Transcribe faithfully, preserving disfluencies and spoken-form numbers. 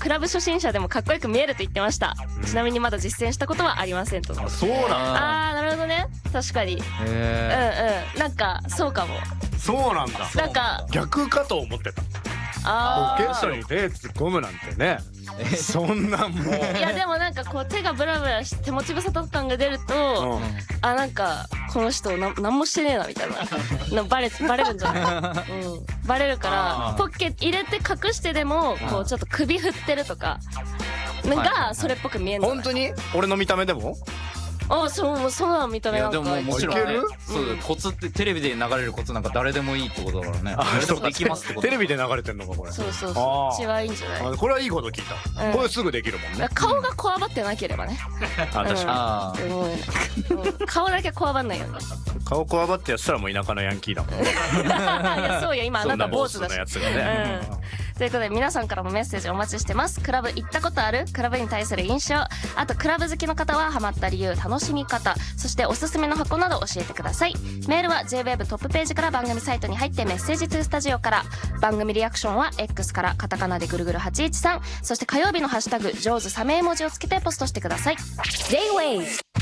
クラブ初心者でもかっこよく見えると言ってました。ちなみにまだ実践したことはありませんと。 あ、そうなんだ。 あーなるほどね、確かに。うんうん、なんかそうかも。 そうなんだ。 なんか逆かと思ってた。 あポケットに手突っ込むなんてね。そんなんもう。 いやでもなんかこう手がブラブラして手持ち無沙汰感が出ると、 うん、 あなんかこの人な何もしてねえなみたいなのバレバレるんじゃない、うん、バレるからポッケ入れて隠してでもこうちょっと首振ってるとかなんかそれっぽく見えるの。 本当に俺の見た目でも？ あ、そうその見た目なんか。 いやでももちろんね、 いける？ そうコツってテレビで流れるコツなんか誰でもいいってことだからね。 あ、そうか。 できますってこと。 テレビで流れてんのかこれ。 そうそうそう。うちはいいんじゃない？ あ、これはいいこと聞いた。 うん、 これすぐできるもんね。 顔がこわばってなければね。 あ、確かに。うんうん、顔だけこわばんないよね。 顔こわばってやったらもう田舎のヤンキーだもん。 いやそうよ、今あなた坊主だし。 そんな坊主のやつがね。 うんということで皆さんからもメッセージお待ちしてます。クラブ行ったことある？クラブに対する印象、あとクラブ好きの方はハマった理由、楽しみ方、そしておすすめの箱など教えてください。メールは ジェイウェーブ トップページから番組サイトに入ってメッセージトゥースタジオから、番組リアクションは X からカタカナでぐるぐるはちいちさん、そして火曜日のハッシュタグジョーズサメ絵文字をつけてポストしてください。 ジェイウェーブ